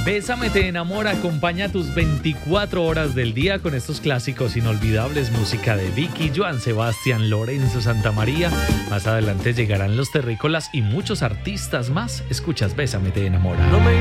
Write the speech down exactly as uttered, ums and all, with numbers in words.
Bésame te enamora, acompaña tus veinticuatro horas del día con estos clásicos inolvidables, música de Vicky, Joan Sebastián, Lorenzo Santamaría. Más adelante llegarán los terrícolas y muchos artistas más. Escuchas Bésame te enamora. No me